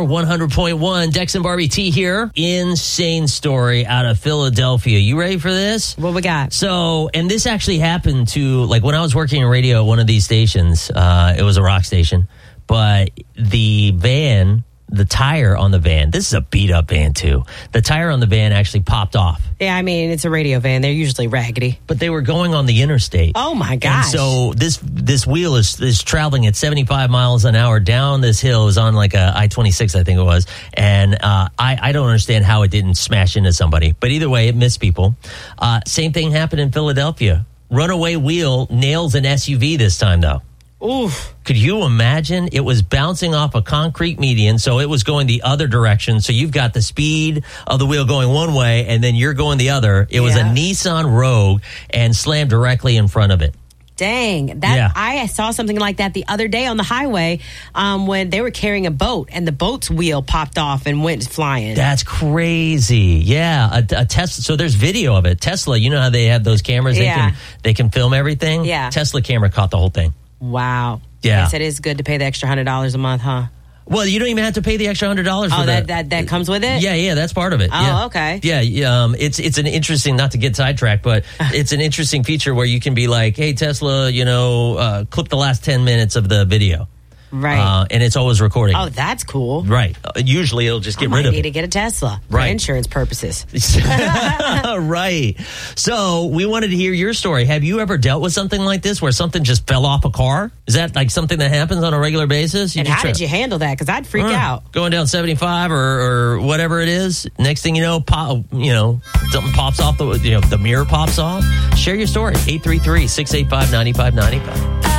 100.1. Dex and Barbie T here. Insane story out of Philadelphia. You ready for this? What we got? So, and this actually happened to, like, when I was working in radio at one of these stations, it was a rock station, but the van, the tire on the van, this is a beat-up van, too. The tire on the van actually popped off. Yeah, I mean, it's a radio van. They're usually raggedy. But they were going on the interstate. Oh, my gosh. And so this wheel is traveling at 75 miles an hour down this hill. It was on like a I-26, I think it was. And I don't understand how it didn't smash into somebody. But either way, it missed people. Same thing happened in Philadelphia. Runaway wheel nails an SUV this time, though. Oof. Could you imagine? It was bouncing off a concrete median, so it was going the other direction. So you've got the speed of the wheel going one way, and then you're going the other. It was a Nissan Rogue and slammed directly in front of it. Dang. I saw something like that the other day on the highway when they were carrying a boat, and the boat's wheel popped off and went flying. That's crazy. Yeah, a Tesla. So there's video of it. Tesla, you know how they have those cameras? They can film everything? Yeah. Tesla camera caught the whole thing. Wow. Yeah. I guess it is good to pay the extra $100 a month, huh? Well, you don't even have to pay the extra $100 for that comes with it? Yeah, that's part of it. Oh, okay. Yeah, it's an interesting, not to get sidetracked, but it's an interesting feature where you can be like, hey, Tesla, clip the last 10 minutes of the video. Right. And it's always recording. Oh, that's cool. Right. Usually it'll just get rid of it. I need to get a Tesla for insurance purposes. Right. So we wanted to hear your story. Have you ever dealt with something like this where something just fell off a car? Is that like something that happens on a regular basis? And how did you handle that? Because I'd freak out. Going down 75 or whatever it is. Next thing you know, something pops off, the mirror pops off. Share your story. 833-685-9595.